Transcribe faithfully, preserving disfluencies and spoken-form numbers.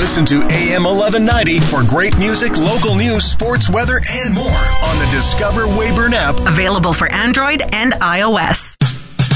Listen to A M eleven ninety for great music, local news, sports, weather, and more on the Discover Wayburn app. Available for Android and iOS.